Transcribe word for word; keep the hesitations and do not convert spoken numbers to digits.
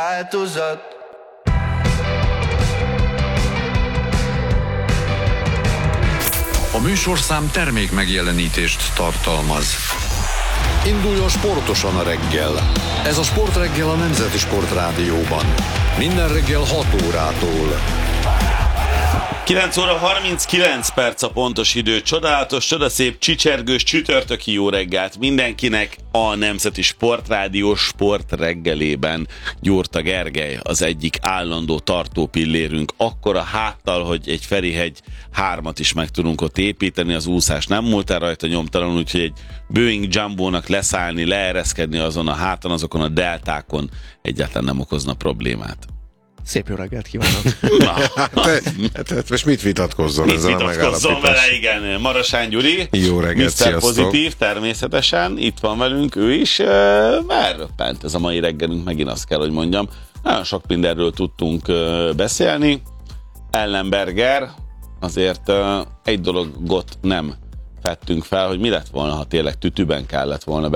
Változat. A műsorszám termék megjelenítést tartalmaz. Induljon sportosan a reggel. Ez a Sportreggel a Nemzeti Sportrádióban. Minden reggel hat órától. kilenc óra harminckilenc perc a pontos idő. Csodálatos, csodaszép, csicsergős, csütörtöki jó reggelt mindenkinek a Nemzeti Sportrádió sport reggelében. Gyurta Gergely az egyik állandó tartópillérünk, akkora háttal, hogy egy Ferihegy hármat is meg tudunk ott építeni, az úszás nem múlt el rajta nyomtalan, úgyhogy egy Boeing Jumbo-nak leszállni, leereszkedni azon a háton, azokon a deltákon egyáltalán nem okozna problémát. Szép jó reggelt kívánok! Na, te, te, most mit vitatkozzon mit ezzel a vitatkozzon megállapítással? vele, igen. Marosán Gyuri, Jó reggelt, miszter sziasztok. Pozitív, természetesen, itt van velünk ő is. Elröppent ez a mai reggelünk, megint azt kell, hogy mondjam. Nagyon sok mindenről tudtunk beszélni. Ellenberger, azért egy dologot nem fettünk fel, hogy mi lett volna, ha tényleg tütűben kellett volna